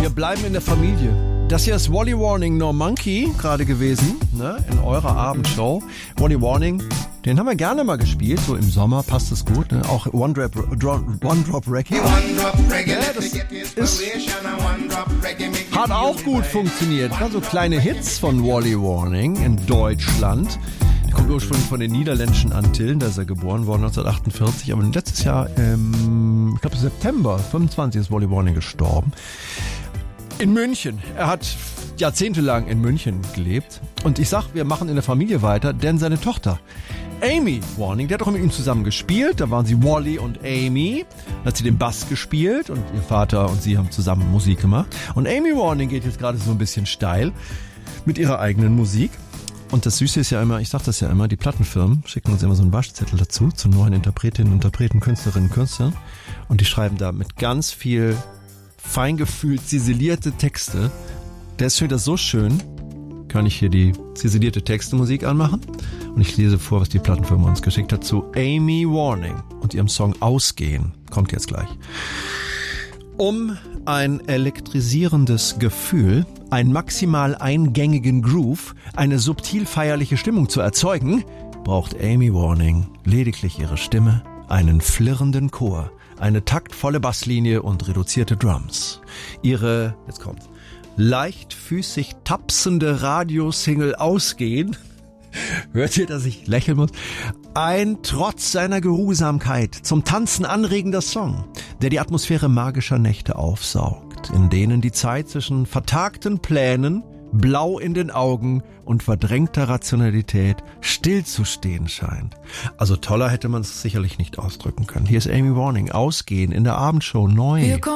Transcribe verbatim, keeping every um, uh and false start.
Wir bleiben in der Familie. Das hier ist Wally Warning No Monkey gerade gewesen, ne, in eurer Abendshow. Wally Warning, den haben wir gerne mal gespielt, so im Sommer passt es gut, ne? Auch One Drop, One Drop Reggae. Ja, das ist, hat auch gut funktioniert. Also kleine Hits von Wally Warning in Deutschland. Der kommt ursprünglich von den niederländischen Antillen, da ist er geboren worden neunzehnhundertachtundvierzig, aber letztes Jahr, ähm, ich glaube September fünfundzwanzig ist Wally Warning gestorben. In München. Er hat jahrzehntelang in München gelebt. Und ich sag, wir machen in der Familie weiter, denn seine Tochter Amy Warning, der hat auch mit ihm zusammen gespielt. Da waren sie Wally und Amy. Dann hat sie den Bass gespielt und ihr Vater und sie haben zusammen Musik gemacht. Und Amy Warning geht jetzt gerade so ein bisschen steil mit ihrer eigenen Musik. Und das Süße ist ja immer, ich sag das ja immer, die Plattenfirmen schicken uns immer so einen Waschzettel dazu, zu neuen Interpretinnen, Interpreten, Künstlerinnen, Künstlern. Und die schreiben da mit ganz viel feingefühlt ziselierte Texte. Das finde das so schön. Kann ich hier die ziselierte Textemusik anmachen? Und ich lese vor, was die Plattenfirma uns geschickt hat zu Amy Warning und ihrem Song Ausgehen. Kommt jetzt gleich. Um ein elektrisierendes Gefühl, einen maximal eingängigen Groove, eine subtil feierliche Stimmung zu erzeugen, braucht Amy Warning lediglich ihre Stimme, einen flirrenden Chor, eine taktvolle Basslinie und reduzierte Drums. Ihre, jetzt kommt's, leichtfüßig tapsende Radiosingle Ausgehen, hört ihr, dass ich lächeln muss? Ein trotz seiner Geruhsamkeit zum Tanzen anregender Song, der die Atmosphäre magischer Nächte aufsaugt, in denen die Zeit zwischen vertagten Plänen, blau in den Augen und verdrängter Rationalität stillzustehen scheint. Also toller hätte man es sicherlich nicht ausdrücken können. Hier ist Amy Warning, Ausgehen in der Abendshow neu.